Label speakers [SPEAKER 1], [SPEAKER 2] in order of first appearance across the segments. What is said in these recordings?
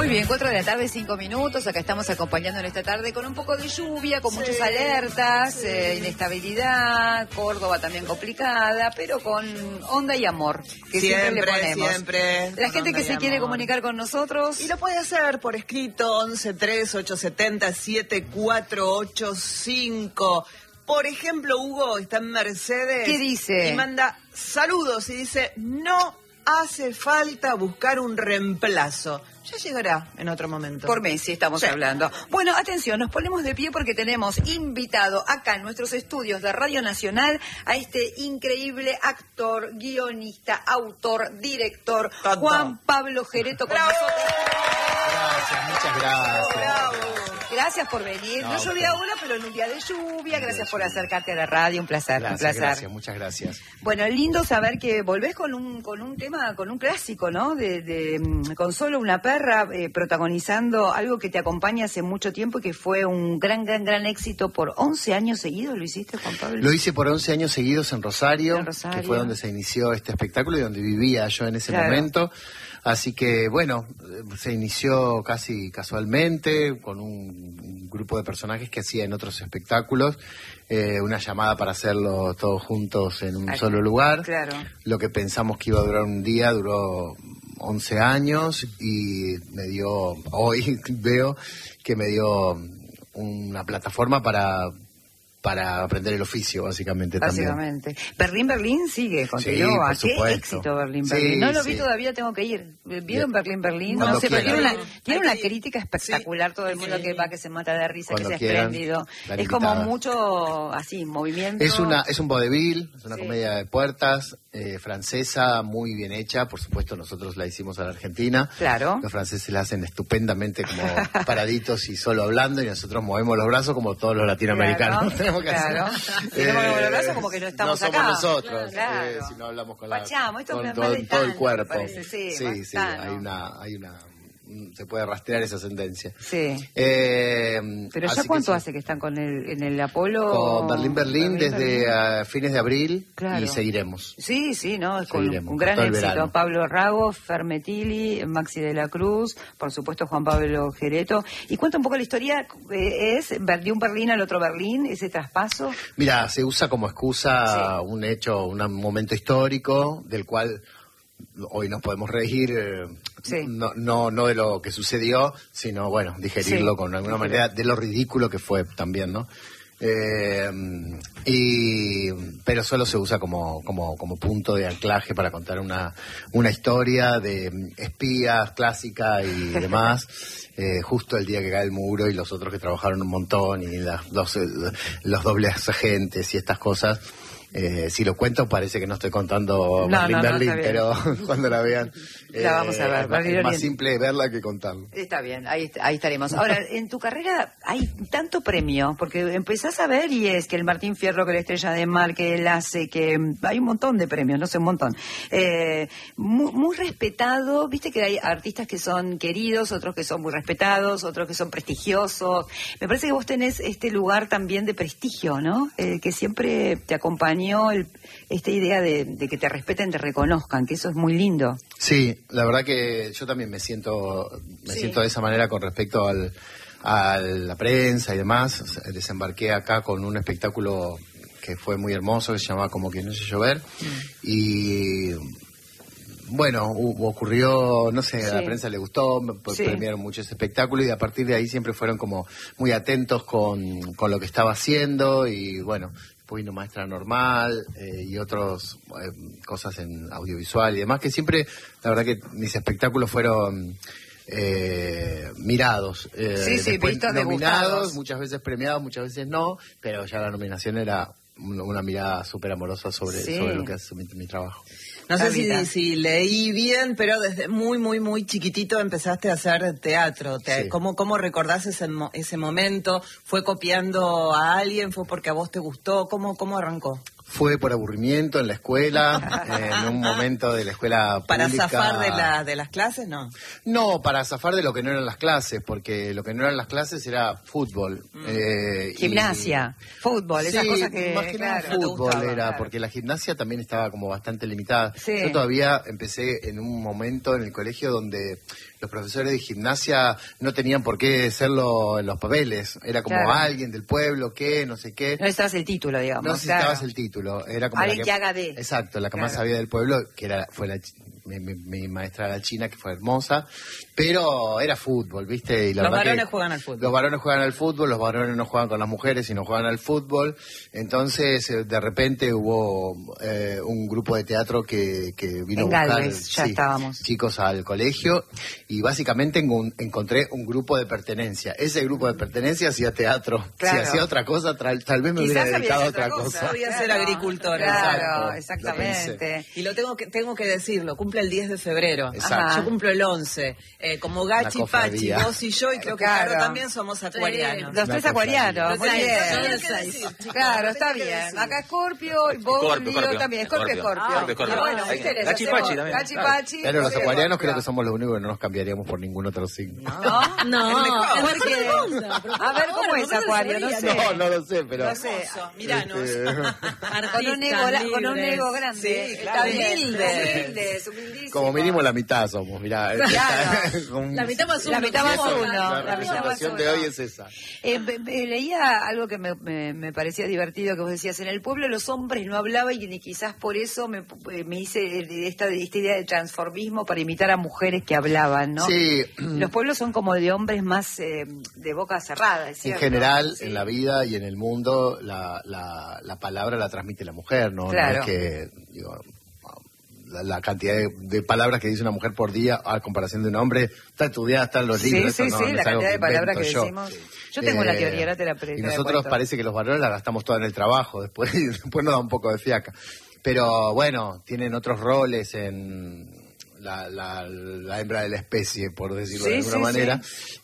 [SPEAKER 1] Muy bien, 4 de la tarde, 5 minutos. Acá estamos acompañando en esta tarde con un poco de lluvia, con muchas alertas, inestabilidad, Córdoba también complicada, pero con onda y amor, que siempre le ponemos.
[SPEAKER 2] Siempre.
[SPEAKER 1] La gente que se quiere comunicar con nosotros.
[SPEAKER 2] Y lo puede hacer por escrito, 113870-7485. Por ejemplo, Hugo está en Mercedes.
[SPEAKER 1] ¿Qué dice?
[SPEAKER 2] Y manda saludos y dice, no hace falta buscar un reemplazo. Ya llegará en otro momento.
[SPEAKER 1] Por Messi estamos hablando. Bueno, atención, nos ponemos de pie porque tenemos invitado acá en nuestros estudios de Radio Nacional a este increíble actor, guionista, autor, director, Juan Pablo Gereto con nosotros.
[SPEAKER 3] Gracias, muchas gracias.
[SPEAKER 1] Bravo. Gracias por venir. No llovía ahora, pero en un día de lluvia. Gracias por acercarte a la radio. Un placer.
[SPEAKER 3] Gracias, muchas gracias.
[SPEAKER 1] Bueno, lindo saber que volvés con un tema, con un clásico, ¿no? Con Solo una perra, protagonizando algo que te acompaña hace mucho tiempo y que fue un gran éxito por 11 años seguidos. ¿Lo hiciste, Juan Pablo?
[SPEAKER 3] Lo hice por 11 años seguidos en Rosario, que fue donde se inició este espectáculo y donde vivía yo en ese momento. Así que, bueno, se inició casi casualmente con un grupo de personajes que hacía en otros espectáculos, una llamada para hacerlo todos juntos en un solo lugar.
[SPEAKER 1] Claro.
[SPEAKER 3] Lo que pensamos que iba a durar un día duró 11 años y hoy veo que me dio una plataforma para aprender el oficio, básicamente.
[SPEAKER 1] Berlín sigue, continúa.
[SPEAKER 3] Sí,
[SPEAKER 1] qué éxito Berlín. No lo vi todavía, tengo que ir. ¿Vieron Berlín? No sé, pero tiene una crítica espectacular, todo el mundo que se mata de risa, que es espléndido. Es como mucho, así, movimiento.
[SPEAKER 3] Es un vodevil, es una comedia de puertas, francesa, muy bien hecha. Por supuesto, nosotros la hicimos a la Argentina.
[SPEAKER 1] Claro.
[SPEAKER 3] Los franceses la hacen estupendamente, como paraditos y solo hablando, y nosotros movemos los brazos como todos los latinoamericanos.
[SPEAKER 1] Claro. Si no movemos los brazos, como que no estamos acá.
[SPEAKER 3] No somos nosotros, si no hablamos con todo el cuerpo. Sí, hay una se puede rastrear esa sentencia.
[SPEAKER 1] Sí. Pero ya cuánto hace que están en el Apolo.
[SPEAKER 3] Con Berlín desde fines de abril, y seguiremos.
[SPEAKER 1] Sí, no, es con un gran éxito. Pablo Rago, Fermetili, Maxi de la Cruz, por supuesto Juan Pablo Gereto. Y cuenta un poco la historia, es de un Berlín al otro Berlín, ese traspaso.
[SPEAKER 3] Mira, se usa como excusa un hecho, un momento histórico del cual hoy nos podemos reír, no de lo que sucedió, sino, bueno, digerirlo con alguna manera, de lo ridículo que fue también, ¿no? Pero solo se usa como punto de anclaje para contar una historia de espías clásica y demás. Justo el día que cae el muro y los otros que trabajaron un montón y los dobles agentes y estas cosas. Si lo cuento parece que no estoy contando Berlín, pero cuando la vean
[SPEAKER 1] la vamos a ver.
[SPEAKER 3] Es más simple verla que contarlo.
[SPEAKER 1] Está bien, ahí estaremos. Ahora, en tu carrera hay tanto premio, porque empezás a ver y es que el Martín Fierro, que la Estrella de Mar, que él hace, que hay un montón de premios, no sé, un montón. Muy respetado, viste que hay artistas que son queridos, otros que son muy respetados, otros que son prestigiosos. Me parece que vos tenés este lugar también de prestigio, ¿no? Que siempre te acompañó esta idea de que te respeten, te reconozcan, que eso es muy lindo.
[SPEAKER 3] Sí, la verdad que yo también me siento de esa manera con respecto a la prensa y demás. Desembarqué acá con un espectáculo que fue muy hermoso, que se llamaba Como que no sé llover, y bueno, ocurrió, no sé, a la prensa le gustó, premiaron mucho ese espectáculo y a partir de ahí siempre fueron como muy atentos con lo que estaba haciendo y bueno, vino Maestra Normal y otras cosas en audiovisual y demás, que siempre, la verdad que mis espectáculos fueron mirados.
[SPEAKER 1] Vistos,
[SPEAKER 3] nominados, muchas veces premiados, muchas veces no, pero ya la nominación era una mirada súper amorosa sobre lo que hace mi trabajo.
[SPEAKER 2] No sé si leí bien, pero desde muy chiquitito empezaste a hacer teatro. ¿Cómo recordás ese momento? ¿Fue copiando a alguien? ¿Fue porque a vos te gustó? ¿Cómo arrancó?
[SPEAKER 3] fue por aburrimiento en la escuela, en un momento de la escuela pública.
[SPEAKER 2] ¿Para zafar de las clases, no?
[SPEAKER 3] No, para zafar de lo que no eran las clases, porque lo que no eran las clases era fútbol.
[SPEAKER 1] Gimnasia, fútbol, esas cosas que...
[SPEAKER 3] más que nada
[SPEAKER 1] claro,
[SPEAKER 3] fútbol
[SPEAKER 1] gustaba,
[SPEAKER 3] era,
[SPEAKER 1] claro.
[SPEAKER 3] porque la gimnasia también estaba como bastante limitada.
[SPEAKER 1] Sí.
[SPEAKER 3] Yo todavía empecé en un momento en el colegio donde los profesores de gimnasia no tenían por qué serlo en los papeles. Era como
[SPEAKER 1] Claro.
[SPEAKER 3] alguien del pueblo, que no sé qué.
[SPEAKER 1] No necesitabas el título, digamos.
[SPEAKER 3] No necesitabas
[SPEAKER 1] claro.
[SPEAKER 3] el título. Era como
[SPEAKER 1] Alguien que haga de.
[SPEAKER 3] Exacto, la que más
[SPEAKER 1] Claro.
[SPEAKER 3] sabía del pueblo, que fue mi maestra la china, que fue hermosa, pero era fútbol, ¿viste? Y la
[SPEAKER 2] Los
[SPEAKER 3] verdad
[SPEAKER 2] varones
[SPEAKER 3] que
[SPEAKER 2] juegan al fútbol.
[SPEAKER 3] Los varones juegan al fútbol, los varones no juegan con las mujeres, sino juegan al fútbol. Entonces, de repente hubo un grupo de teatro que vino
[SPEAKER 1] En
[SPEAKER 3] a buscar
[SPEAKER 1] Galvez, ya estábamos.
[SPEAKER 3] chicos al colegio, y básicamente encontré un grupo de pertenencia. Ese grupo de pertenencia hacía teatro.
[SPEAKER 1] Claro.
[SPEAKER 3] Si hacía otra cosa, tal vez me
[SPEAKER 1] Quizás
[SPEAKER 3] hubiera
[SPEAKER 1] había
[SPEAKER 3] dedicado a
[SPEAKER 1] hecho
[SPEAKER 3] otra cosa.
[SPEAKER 2] Voy a ser agricultora.
[SPEAKER 1] Claro,
[SPEAKER 3] Exacto,
[SPEAKER 1] exactamente.
[SPEAKER 2] Y lo tengo que decirlo, cumple el 10 de febrero.
[SPEAKER 3] Exacto.
[SPEAKER 2] Yo cumplo el 11. Como Gachi,
[SPEAKER 3] La
[SPEAKER 2] Pachi,
[SPEAKER 3] cofradía.
[SPEAKER 2] vos y yo, y creo que
[SPEAKER 1] Claro.
[SPEAKER 2] Caro también somos acuarianos.
[SPEAKER 1] Los tres
[SPEAKER 3] Una
[SPEAKER 1] acuarianos, muy
[SPEAKER 2] cosa.
[SPEAKER 1] bien.
[SPEAKER 2] Lo tenía que decir, chicos,
[SPEAKER 1] Claro,
[SPEAKER 2] lo
[SPEAKER 1] está
[SPEAKER 2] tenía que
[SPEAKER 1] bien.
[SPEAKER 2] decir.
[SPEAKER 1] Acá Scorpio, y vos,
[SPEAKER 4] Scorpio,
[SPEAKER 1] Leo
[SPEAKER 4] Scorpio.
[SPEAKER 1] también. Scorpio.
[SPEAKER 4] Scorpio.
[SPEAKER 1] Bueno, ¿viste? Les
[SPEAKER 4] Gachi,
[SPEAKER 1] hacemos
[SPEAKER 4] Pachi también,
[SPEAKER 1] Gachi,
[SPEAKER 4] claro.
[SPEAKER 1] Pachi.
[SPEAKER 3] Pero los
[SPEAKER 1] Scorpio.
[SPEAKER 3] acuarianos creo que somos los únicos que no nos cambiaríamos por ningún otro signo.
[SPEAKER 1] ¿No?
[SPEAKER 5] No,
[SPEAKER 2] El mejor.
[SPEAKER 5] es hermosa.
[SPEAKER 1] A ver, ¿cómo es Acuario? No sé.
[SPEAKER 3] No lo sé, pero...
[SPEAKER 1] No sé.
[SPEAKER 2] Miranos.
[SPEAKER 1] Con un ego grande.
[SPEAKER 2] Sí,
[SPEAKER 1] Está
[SPEAKER 2] claro.
[SPEAKER 1] bien.
[SPEAKER 2] Humilde.
[SPEAKER 1] Humildísimo.
[SPEAKER 3] Como mínimo la mitad somos, mirá.
[SPEAKER 1] Claro.
[SPEAKER 3] Con-
[SPEAKER 5] La mitad más uno.
[SPEAKER 1] La mitad más
[SPEAKER 5] ¿cómo?
[SPEAKER 1] uno.
[SPEAKER 3] La
[SPEAKER 1] La mitad más
[SPEAKER 3] representación
[SPEAKER 1] uno.
[SPEAKER 3] de hoy es esa.
[SPEAKER 1] Leía algo que me parecía divertido, que vos decías, en el pueblo los hombres no hablaban y quizás por eso me hice de esta idea de transformismo para imitar a mujeres que hablaban, ¿no?
[SPEAKER 3] Sí.
[SPEAKER 1] Los pueblos son como de hombres más de boca cerrada, ¿es
[SPEAKER 3] En
[SPEAKER 1] cierto?
[SPEAKER 3] general,
[SPEAKER 1] Sí.
[SPEAKER 3] en la vida y en el mundo, la palabra la transmite la mujer, ¿no?
[SPEAKER 1] Claro.
[SPEAKER 3] No es que, digo, la cantidad de palabras que dice una mujer por día a comparación de un hombre está estudiada, está en los libros.
[SPEAKER 1] Sí,
[SPEAKER 3] eso
[SPEAKER 1] sí,
[SPEAKER 3] no,
[SPEAKER 1] sí,
[SPEAKER 3] no
[SPEAKER 1] la
[SPEAKER 3] es algo
[SPEAKER 1] cantidad de palabras que
[SPEAKER 3] invento yo.
[SPEAKER 1] decimos. Yo tengo una teoría, ahora te la
[SPEAKER 3] Y nosotros parece que los varones la gastamos toda en el trabajo, después nos da un poco de fiaca. Pero bueno, tienen otros roles en la hembra de la especie, por decirlo
[SPEAKER 1] Sí,
[SPEAKER 3] de alguna
[SPEAKER 1] sí,
[SPEAKER 3] manera.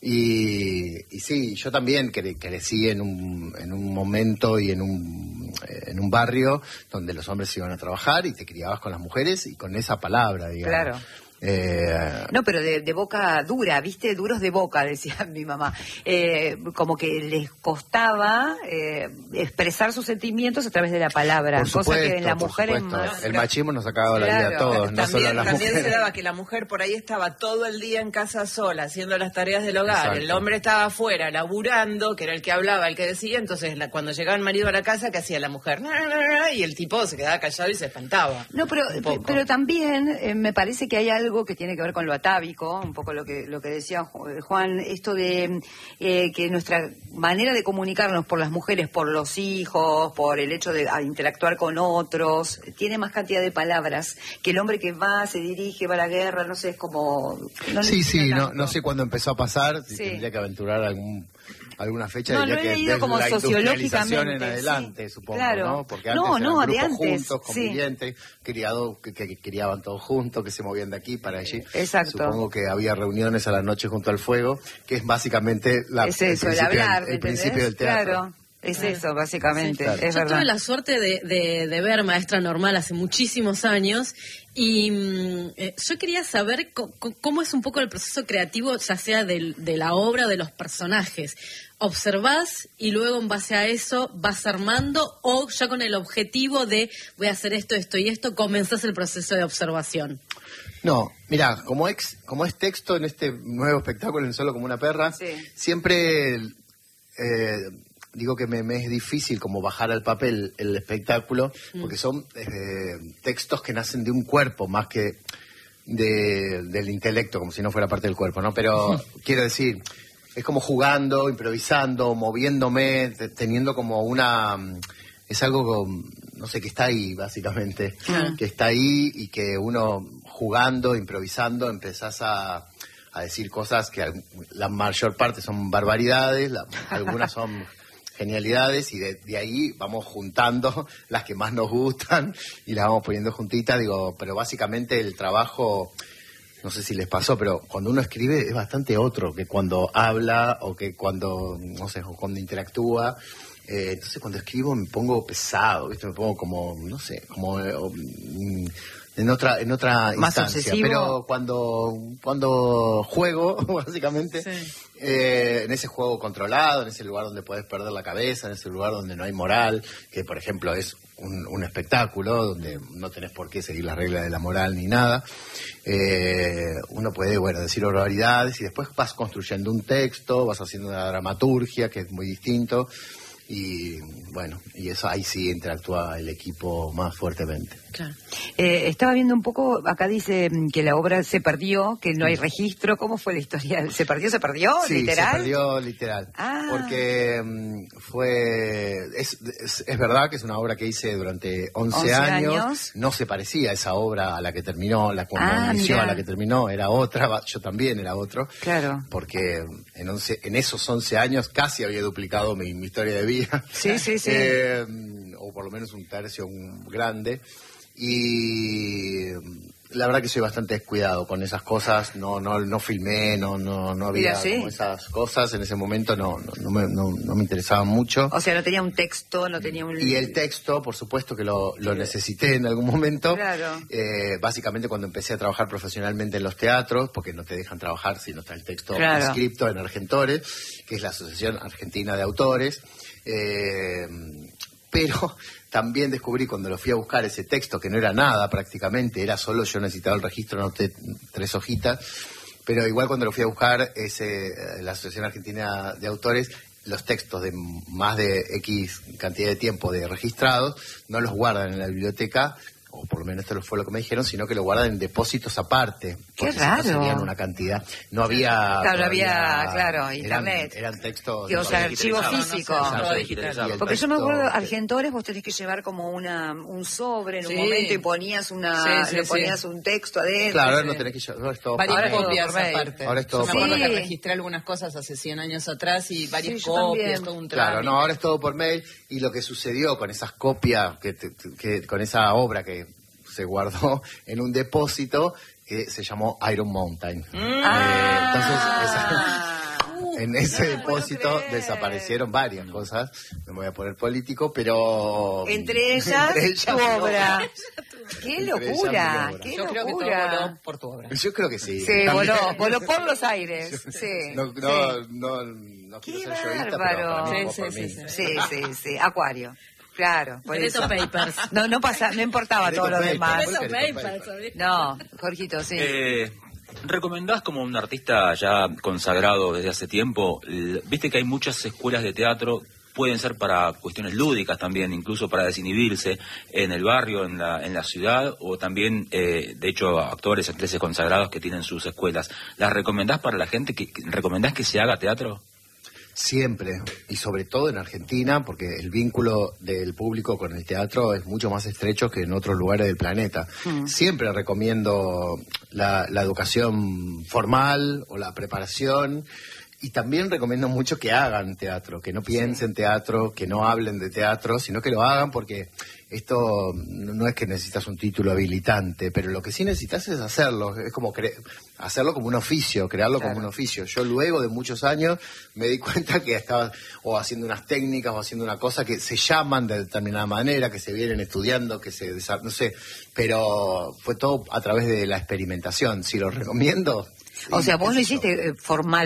[SPEAKER 3] Y sí, yo también crecí en un momento y en un barrio donde los hombres iban a trabajar y te criabas con las mujeres y con esa palabra, digamos.
[SPEAKER 1] Claro. No, pero de boca dura, ¿viste? Duros de boca, decía mi mamá. Como que les costaba expresar sus sentimientos a través de la palabra.
[SPEAKER 3] Por
[SPEAKER 1] cosa
[SPEAKER 3] supuesto,
[SPEAKER 1] que en la
[SPEAKER 3] por
[SPEAKER 1] mujer es
[SPEAKER 3] supuesto.
[SPEAKER 1] más...
[SPEAKER 3] El machismo nos ha cagado la vida a
[SPEAKER 1] Claro.
[SPEAKER 3] todos, no solo a las
[SPEAKER 2] También se
[SPEAKER 3] mujeres.
[SPEAKER 2] daba que la mujer por ahí estaba todo el día en casa sola haciendo las tareas del hogar.
[SPEAKER 3] Exacto.
[SPEAKER 2] El hombre estaba afuera laburando, que era el que hablaba, el que decía. Entonces, cuando llegaba el marido a la casa, ¿qué hacía la mujer? Y el tipo se quedaba callado y se espantaba.
[SPEAKER 1] No,
[SPEAKER 2] Un poco.
[SPEAKER 1] pero también me parece que hay algo que tiene que ver con lo atávico, un poco lo que decía Juan, esto de que nuestra manera de comunicarnos por las mujeres, por los hijos, por el hecho de interactuar con otros, tiene más cantidad de palabras que el hombre que va, se dirige, va a la guerra, no sé, es como... no
[SPEAKER 3] Sí,
[SPEAKER 1] necesita
[SPEAKER 3] sí,
[SPEAKER 1] tanto.
[SPEAKER 3] no sé cuándo empezó a pasar, si
[SPEAKER 1] Sí.
[SPEAKER 3] tendría que aventurar alguna fecha,
[SPEAKER 1] No,
[SPEAKER 3] diría
[SPEAKER 1] lo he
[SPEAKER 3] que
[SPEAKER 1] leído
[SPEAKER 3] desde
[SPEAKER 1] como
[SPEAKER 3] la industrialización
[SPEAKER 1] sociológicamente,
[SPEAKER 3] en adelante,
[SPEAKER 1] sí,
[SPEAKER 3] supongo,
[SPEAKER 1] claro.
[SPEAKER 3] ¿no? Porque
[SPEAKER 1] No,
[SPEAKER 3] antes
[SPEAKER 1] no,
[SPEAKER 3] eran
[SPEAKER 1] de
[SPEAKER 3] grupos
[SPEAKER 1] antes,
[SPEAKER 3] juntos,
[SPEAKER 1] sí.
[SPEAKER 3] convivientes, que criaban todos juntos, que se movían de aquí para allí.
[SPEAKER 1] Exacto.
[SPEAKER 3] Supongo que había reuniones a la noche junto al fuego, que es básicamente
[SPEAKER 1] Es eso, el hablar,
[SPEAKER 3] el
[SPEAKER 1] ¿entendés?
[SPEAKER 3] principio del teatro.
[SPEAKER 1] Claro, es eso, básicamente,
[SPEAKER 3] Sí, claro.
[SPEAKER 1] es
[SPEAKER 5] Yo
[SPEAKER 1] verdad.
[SPEAKER 5] tuve la suerte de ver Maestra Normal hace muchísimos años y yo quería saber cómo es un poco el proceso creativo, ya sea de la obra o de los personajes. ¿Observás y luego en base a eso vas armando o ya con el objetivo de voy a hacer esto, esto y esto, comenzás el proceso de observación?
[SPEAKER 3] No, mira, como es texto en este nuevo espectáculo en Solo como una perra,
[SPEAKER 1] Sí.
[SPEAKER 3] siempre digo que me es difícil como bajar al papel el espectáculo, porque son textos que nacen de un cuerpo más que del intelecto, como si no fuera parte del cuerpo, ¿no? Pero quiero decir, es como jugando, improvisando, moviéndome, teniendo como es algo, no sé, que está ahí, básicamente, que está ahí y que uno jugando, improvisando, empezás a decir cosas que la mayor parte son barbaridades, algunas son genialidades, y de ahí vamos juntando las que más nos gustan y las vamos poniendo juntitas, pero básicamente el trabajo, no sé si les pasó, pero cuando uno escribe es bastante otro que cuando habla o que cuando, no sé, o cuando interactúa. Entonces cuando escribo me pongo pesado, ¿viste? Me pongo como, no sé, como en otra
[SPEAKER 1] Más
[SPEAKER 3] instancia.
[SPEAKER 1] obsesivo.
[SPEAKER 3] Pero cuando juego, básicamente, en ese juego controlado, en ese lugar donde podés perder la cabeza, en ese lugar donde no hay moral, que por ejemplo es un espectáculo donde no tenés por qué seguir las reglas de la moral ni nada, uno puede, decir barbaridades y después vas construyendo un texto, vas haciendo una dramaturgia que es muy distinto. Y y eso ahí sí interactúa el equipo más fuertemente.
[SPEAKER 5] Claro.
[SPEAKER 1] Estaba viendo un poco, acá dice que la obra se perdió, que no hay registro. ¿Cómo fue la historia? ¿Se perdió,
[SPEAKER 3] Sí,
[SPEAKER 1] literal?
[SPEAKER 3] se perdió literal. Porque es verdad que es una obra que hice durante 11 años. No se parecía a esa obra a la que terminó, cuando inició a la que terminó, era otra, yo también era otro.
[SPEAKER 1] Claro.
[SPEAKER 3] Porque en esos 11 años casi había duplicado mi historia de vida.
[SPEAKER 1] Sí.
[SPEAKER 3] O por lo menos un tercio grande. Y la verdad que soy bastante descuidado con esas cosas. No filmé, no había como esas cosas. En ese momento no me interesaban mucho.
[SPEAKER 1] O sea, no tenía un texto, no tenía un...
[SPEAKER 3] Y el texto, por supuesto que lo necesité en algún momento.
[SPEAKER 1] Claro.
[SPEAKER 3] Básicamente cuando empecé a trabajar profesionalmente en los teatros, porque no te dejan trabajar si no está el texto escrito en Argentores, que es la Asociación Argentina de Autores. Pero también descubrí cuando lo fui a buscar ese texto, que no era nada prácticamente, era solo yo necesitaba el registro, anoté 3 hojitas, pero igual cuando lo fui a buscar, la Asociación Argentina de Autores, los textos de más de X cantidad de tiempo de registrados, no los guardan en la biblioteca, o por lo menos esto fue lo que me dijeron, sino que lo guardan en depósitos aparte.
[SPEAKER 1] ¡Qué raro!
[SPEAKER 3] Serían una cantidad. No había...
[SPEAKER 1] internet.
[SPEAKER 3] Eran textos...
[SPEAKER 1] O sea, archivos físicos. Porque yo me acuerdo, Argentores, vos tenés que llevar como un sobre en un momento y ponías ponías un texto adentro.
[SPEAKER 3] Claro, ahora no tenés que llevar todo.
[SPEAKER 2] Varias copias aparte.
[SPEAKER 3] Ahora es todo.
[SPEAKER 2] Yo me acuerdo que registré algunas cosas hace 100 años atrás y varias copias, todo un trámite.
[SPEAKER 3] Claro, no, ahora es todo por mail. Y lo que sucedió con esas copias, con esa obra que se guardó en un depósito que se llamó Iron Mountain. Entonces, en ese depósito desaparecieron varias cosas. No me voy a poner político, pero...
[SPEAKER 1] Entre ellas tu obra. ¡Qué locura! ¡Qué
[SPEAKER 2] Yo creo que todo voló por tu obra.
[SPEAKER 3] Yo creo que sí.
[SPEAKER 1] Sí, voló por los aires. Sí.
[SPEAKER 3] No quiero ser yoísta, pero para mí por mí.
[SPEAKER 1] Sí. Acuario. Claro, por
[SPEAKER 5] eso. Papers.
[SPEAKER 1] No importaba todo lo demás.
[SPEAKER 5] Papers.
[SPEAKER 1] No, Jorgito, sí.
[SPEAKER 4] ¿Recomendás como un artista ya consagrado desde hace tiempo? Viste que hay muchas escuelas de teatro, pueden ser para cuestiones lúdicas también, incluso para desinhibirse en el barrio, en la ciudad, o también, de hecho, actores, actrices consagrados que tienen sus escuelas. ¿Las recomendás para la gente? ¿Recomendás que se haga teatro?
[SPEAKER 3] Siempre, y sobre todo en Argentina, porque el vínculo del público con el teatro es mucho más estrecho que en otros lugares del planeta. Siempre recomiendo la educación formal o la preparación, y también recomiendo mucho que hagan teatro, que no piensen teatro, que no hablen de teatro, sino que lo hagan, porque esto no es que necesitas un título habilitante, pero lo que sí necesitas es hacerlo, es como hacerlo como un oficio, crearlo como un oficio. Yo luego de muchos años me di cuenta que estaba o haciendo unas técnicas o haciendo una cosa que se llaman de determinada manera, que se vienen estudiando, no sé, pero fue todo a través de la experimentación. Si lo recomiendo...
[SPEAKER 1] O sea, vos no hiciste formal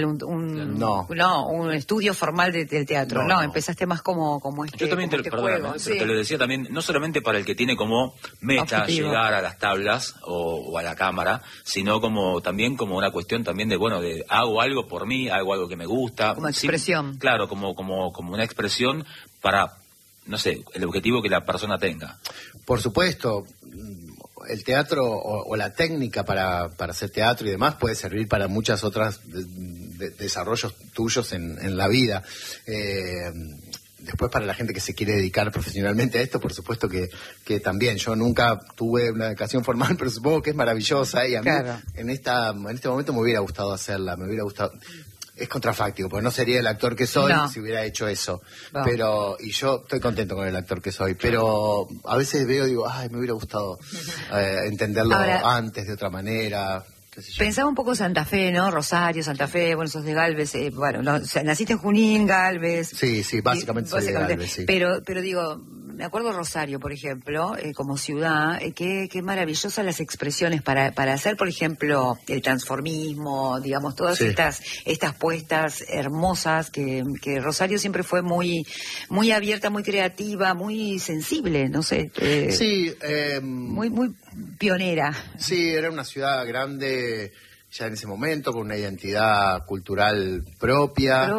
[SPEAKER 1] un estudio formal del teatro, no, empezaste más como
[SPEAKER 4] Yo también te lo decía también, no solamente para el que tiene como meta llegar a las tablas o a la cámara, sino también como una cuestión también de hago algo por mí, hago algo que me gusta.
[SPEAKER 1] Como expresión.
[SPEAKER 4] Claro, como una expresión para, no sé, el objetivo que la persona tenga.
[SPEAKER 3] Por supuesto. El teatro o la técnica para hacer teatro y demás puede servir para muchas otras desarrollos tuyos en la vida. Después, para la gente que se quiere dedicar profesionalmente a esto, por supuesto que también. Yo nunca tuve una educación formal, pero supongo que es maravillosa, y a mí en este momento me hubiera gustado hacerla, Es contrafáctico, porque no sería el actor que soy si hubiera hecho eso. No. Y yo estoy contento con el actor que soy, pero a veces digo, me hubiera gustado entenderlo antes de otra manera. qué sé yo.
[SPEAKER 1] Pensaba un poco Santa Fe, ¿no? Rosario, Santa Fe, bueno, sos de Galvez, bueno, no, o sea, naciste en Junín, Galvez.
[SPEAKER 3] Sí, básicamente soy de Galvez, sí.
[SPEAKER 1] Pero digo, me acuerdo Rosario, por ejemplo, como ciudad, qué maravillosas las expresiones para hacer, por ejemplo, el transformismo, digamos, todas estas puestas hermosas que Rosario siempre fue muy abierta, muy creativa, muy sensible, no sé. Muy pionera.
[SPEAKER 3] Sí, era una ciudad grande ya en ese momento, con una identidad cultural propia.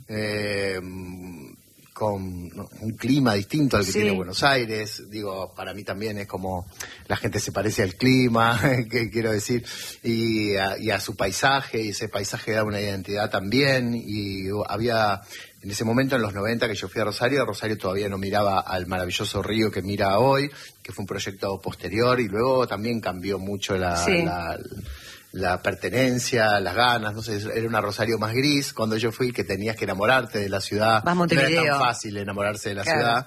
[SPEAKER 3] Con un clima distinto al que tiene Buenos Aires. Digo, para mí también es como la gente se parece al clima, que quiero decir, y a su paisaje, y ese paisaje da una identidad también, y había... En ese momento, en los 90, que yo fui a Rosario todavía no miraba al maravilloso río que mira hoy, que fue un proyecto posterior, y luego también cambió mucho la pertenencia, las ganas, no sé, era una Rosario más gris. Cuando yo fui, que tenías que enamorarte de la ciudad, no era tan fácil enamorarse de la ciudad,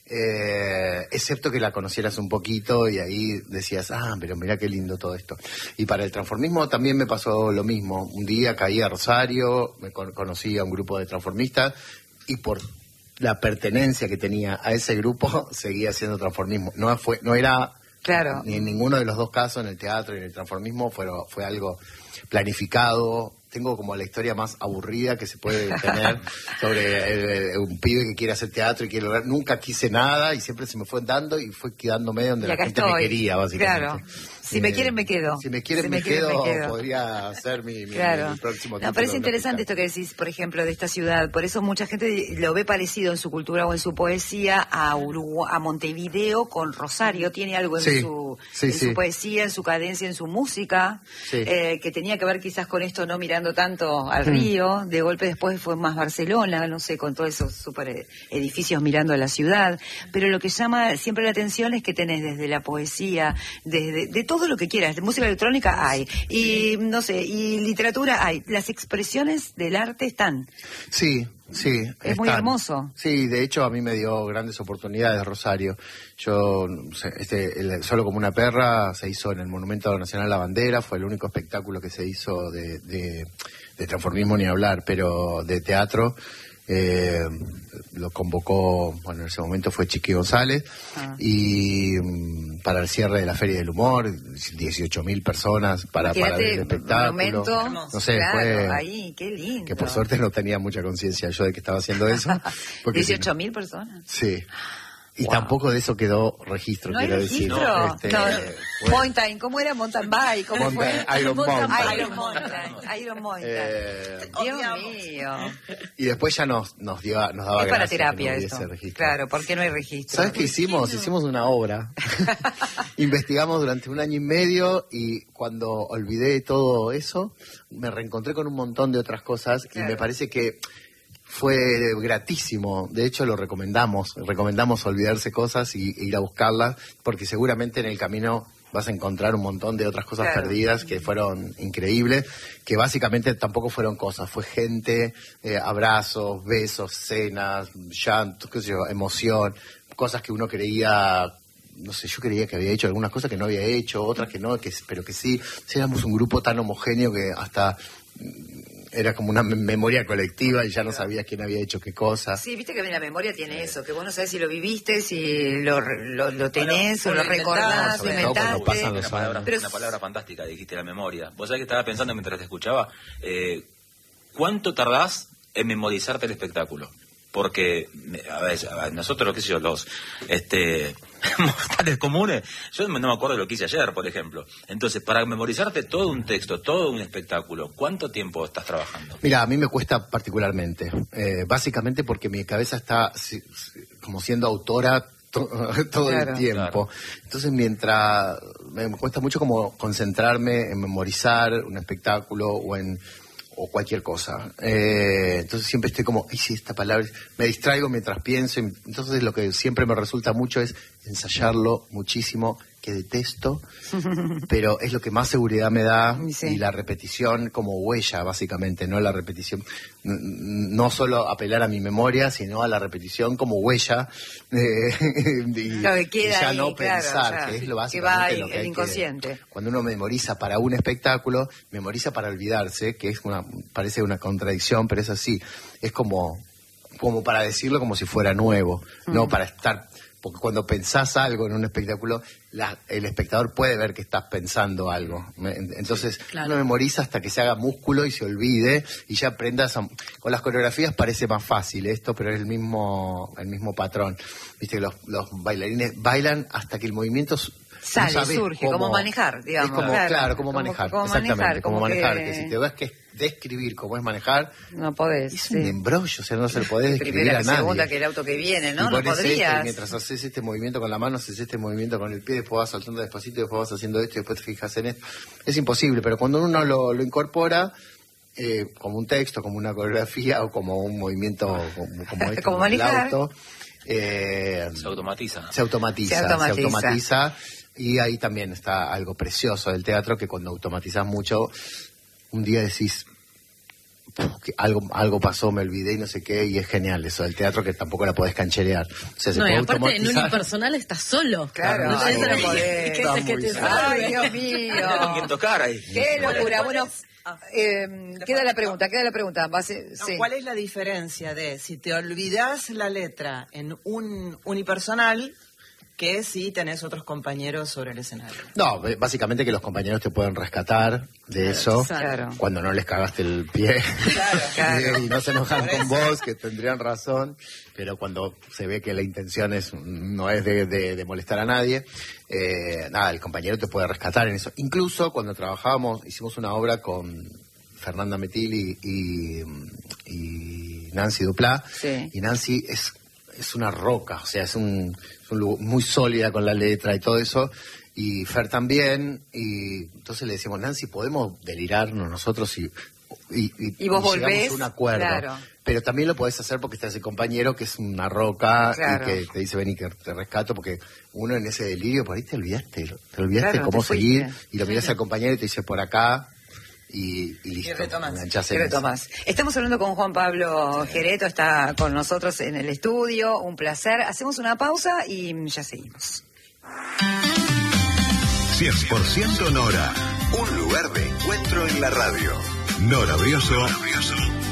[SPEAKER 3] excepto que la conocieras un poquito y ahí decías, pero mirá qué lindo todo esto. Y para el transformismo también me pasó lo mismo. Un día caí a Rosario, conocí a un grupo de transformistas y por la pertenencia que tenía a ese grupo seguía haciendo transformismo. No era...
[SPEAKER 1] Claro.
[SPEAKER 3] Ni en ninguno de los dos casos, en el teatro y en el transformismo, fue algo planificado. Tengo como la historia más aburrida que se puede tener sobre un pibe que quiere hacer teatro y quiere lograr. Nunca quise nada y siempre se me fue dando y fue quedándome donde la gente me quería, básicamente.
[SPEAKER 1] Claro. Si me quieren, me quedo.
[SPEAKER 3] Si me quieren, me quedo. Podría ser mi próximo título.
[SPEAKER 1] Me parece interesante esto que decís, por ejemplo, de esta ciudad. Por eso mucha gente lo ve parecido en su cultura o en su poesía a Montevideo con Rosario. Tiene algo en su poesía, en su cadencia, en su música, que tenía que ver quizás con esto, no mirando tanto al río. De golpe después fue más Barcelona, no sé, con todos esos super edificios mirando a la ciudad. Pero lo que llama siempre la atención es que tenés desde la poesía, de todo lo que quieras, de música electrónica hay, y no sé, y literatura hay, las expresiones del arte están.
[SPEAKER 3] Sí,
[SPEAKER 1] es muy hermoso.
[SPEAKER 3] Sí, de hecho a mí me dio grandes oportunidades Rosario. Yo, Solo como una perra se hizo en el Monumento Nacional La Bandera, fue el único espectáculo que se hizo de transformismo ni hablar, pero de teatro. Lo convocó, en ese momento fue Chiqui González, y para el cierre de la Feria del Humor, 18.000 personas para ver el espectáculo. No sé, fue
[SPEAKER 1] ahí, qué lindo.
[SPEAKER 3] Que por suerte no tenía mucha conciencia yo de que estaba haciendo eso.
[SPEAKER 1] 18.000 personas.
[SPEAKER 3] Sí. Y tampoco de eso quedó registro,
[SPEAKER 1] ¿No
[SPEAKER 3] quiero
[SPEAKER 1] hay
[SPEAKER 3] decir.
[SPEAKER 1] registro? Mountain, ¿cómo era? Mountain Bike, ¿cómo fue?
[SPEAKER 3] Iron Mountain.
[SPEAKER 1] Iron Mountain. Dios mío.
[SPEAKER 3] Y después ya nos daba
[SPEAKER 1] es para terapia
[SPEAKER 3] no
[SPEAKER 1] esto.
[SPEAKER 3] Registro.
[SPEAKER 1] Claro, ¿por qué no hay registro?
[SPEAKER 3] ¿Sabes qué hicimos? Hicimos una obra. Investigamos durante 1 año y medio y cuando olvidé todo eso, me reencontré con un montón de otras cosas y me parece que fue gratísimo. De hecho, lo recomendamos olvidarse cosas y ir a buscarlas, porque seguramente en el camino vas a encontrar un montón de otras cosas perdidas que fueron increíbles, que básicamente tampoco fueron cosas, fue gente, abrazos, besos, cenas, llantos, qué sé yo, emoción, cosas que uno creía, no sé, yo creía que había hecho algunas cosas que no había hecho, otras que no, pero que sí. Éramos un grupo tan homogéneo que hasta era como una memoria colectiva y ya no sabías quién había hecho qué cosa.
[SPEAKER 1] Sí, viste que la memoria tiene eso, que vos no sabés si lo viviste, si lo tenés o lo recordás, lo inventaste.
[SPEAKER 4] Una palabra fantástica, dijiste, la memoria. Vos sabés que estaba pensando mientras te escuchaba, ¿cuánto tardás en memorizarte el espectáculo? Porque a veces, nosotros, qué sé yo, los mortales comunes, yo no me acuerdo de lo que hice ayer, por ejemplo. Entonces, para memorizarte todo un texto, todo un espectáculo, ¿cuánto tiempo estás trabajando?
[SPEAKER 3] Mira, a mí me cuesta particularmente, básicamente porque mi cabeza está como siendo autora todo el tiempo. Entonces, mientras me cuesta mucho como concentrarme en memorizar un espectáculo o cualquier cosa. Entonces siempre estoy como, ay, sí, esta palabra, me distraigo mientras pienso. Entonces lo que siempre me resulta mucho es ensayarlo muchísimo que detesto, pero es lo que más seguridad me da,
[SPEAKER 1] Sí.
[SPEAKER 3] y la repetición como huella, básicamente, no la repetición, no solo apelar a mi memoria, sino a la repetición como huella, y,
[SPEAKER 1] Claro, que queda
[SPEAKER 3] y ya
[SPEAKER 1] ahí,
[SPEAKER 3] no
[SPEAKER 1] claro,
[SPEAKER 3] pensar,
[SPEAKER 1] ya,
[SPEAKER 3] que es lo
[SPEAKER 1] que
[SPEAKER 3] básicamente
[SPEAKER 1] va
[SPEAKER 3] lo que
[SPEAKER 1] el
[SPEAKER 3] hay
[SPEAKER 1] inconsciente.
[SPEAKER 3] cuando uno memoriza para un espectáculo, memoriza para olvidarse, que es parece una contradicción, pero es así, es como para decirlo como si fuera nuevo, no para estar. Porque cuando pensás algo en un espectáculo, el espectador puede ver que estás pensando algo. Entonces,
[SPEAKER 5] claro.
[SPEAKER 3] uno memoriza hasta que se haga músculo y se olvide y ya aprendas. Con las coreografías parece más fácil esto, pero es el mismo patrón. Viste que los bailarines bailan hasta que el movimiento
[SPEAKER 1] sale,
[SPEAKER 3] no sabés
[SPEAKER 1] surge, como manejar, digamos.
[SPEAKER 3] Es como, claro, como manejar, exactamente, como manejar. Que si te vas que describir cómo es manejar,
[SPEAKER 1] no podés.
[SPEAKER 3] es un embrollo, o sea, no se lo podés describir
[SPEAKER 1] Primera,
[SPEAKER 3] a nadie.
[SPEAKER 1] segunda, que el auto que viene, ¿no?
[SPEAKER 3] Y
[SPEAKER 1] No
[SPEAKER 3] pones
[SPEAKER 1] podrías.
[SPEAKER 3] mientras haces este movimiento con la mano, haces este movimiento con el pie, después vas saltando despacito, después vas haciendo esto y después te fijas en esto. Es imposible, pero cuando uno lo incorpora, como un texto, como una coreografía o como un movimiento como este,
[SPEAKER 1] Como
[SPEAKER 3] el
[SPEAKER 1] manejar.
[SPEAKER 3] auto,
[SPEAKER 4] Se automatiza.
[SPEAKER 3] se automatiza. Y ahí también está algo precioso del teatro, que cuando automatizás mucho, un día decís, que algo pasó, me olvidé y no sé qué, y es genial eso del teatro, que tampoco la podés cancherear. O sea, se
[SPEAKER 5] No, y
[SPEAKER 3] puede
[SPEAKER 5] aparte en
[SPEAKER 3] automatizar.
[SPEAKER 5] unipersonal estás solo.
[SPEAKER 1] Claro,
[SPEAKER 5] No
[SPEAKER 1] ahí
[SPEAKER 5] tenés
[SPEAKER 1] no
[SPEAKER 5] a
[SPEAKER 1] podés.
[SPEAKER 5] alguien que
[SPEAKER 3] Está
[SPEAKER 5] te
[SPEAKER 3] muy
[SPEAKER 5] salve.
[SPEAKER 3] sano.
[SPEAKER 1] Ay, Dios
[SPEAKER 4] Tenía con quién
[SPEAKER 1] mío.
[SPEAKER 4] tocar ahí.
[SPEAKER 1] Qué locura. Bueno, queda la pregunta.
[SPEAKER 2] No, ¿cuál es la diferencia de si te olvidás la letra en un unipersonal que si tenés otros compañeros sobre el escenario?
[SPEAKER 3] No, básicamente que los compañeros te pueden rescatar de eso
[SPEAKER 1] Claro.
[SPEAKER 3] cuando no les cagaste el pie.
[SPEAKER 1] Claro.
[SPEAKER 3] Y no se enojan con vos, que tendrían razón, pero cuando se ve que la intención no es de molestar a nadie, nada, el compañero te puede rescatar en eso. Incluso cuando hicimos una obra con Fernanda Metil y Nancy Duplá,
[SPEAKER 1] Sí.
[SPEAKER 3] y Nancy es una roca, o sea, es un lugar muy sólida con la letra y todo eso, y Fer también, y entonces le decimos, Nancy, ¿podemos delirarnos nosotros y
[SPEAKER 1] vos volvés?
[SPEAKER 3] llegamos a un acuerdo?
[SPEAKER 1] Claro.
[SPEAKER 3] Pero también lo podés hacer porque está ese compañero que es una roca,
[SPEAKER 1] Claro.
[SPEAKER 3] y que te dice, vení que te rescato, porque uno en ese delirio, por ahí te olvidaste
[SPEAKER 1] Claro,
[SPEAKER 3] cómo
[SPEAKER 1] te fuiste.
[SPEAKER 3] seguir, y lo mirás al compañero y te dice, por acá, y listo.
[SPEAKER 2] Y retomás.
[SPEAKER 3] Enganchás en
[SPEAKER 1] Pero
[SPEAKER 3] eso.
[SPEAKER 1] Tomás, estamos hablando con Juan Pablo Gereto, está con nosotros en el estudio, un placer. Hacemos una pausa y ya seguimos.
[SPEAKER 6] 100% Nora, un lugar de encuentro en la radio. Nora Brioso